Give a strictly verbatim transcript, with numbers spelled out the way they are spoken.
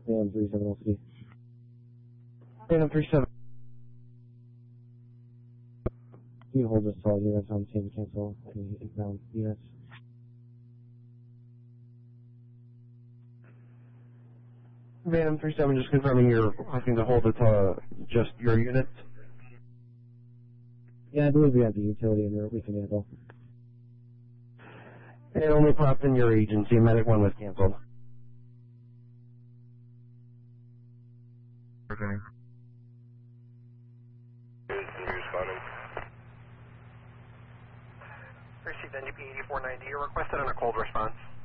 Phantom three seven L C. Phantom three seven. Can you hold this to all units on the scene to cancel any inbound units? Phantom three seven, just confirming you're requesting to hold it to just your unit. Yeah, I believe we have the utility in there we can handle. And only propped in your agency. Medic one was canceled. Okay. Received N D P eighty-four ninety. You're requested on a cold response.